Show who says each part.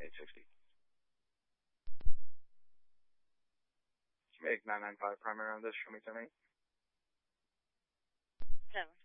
Speaker 1: 860. Make 995 primary on this. Show me 10-8.
Speaker 2: 7.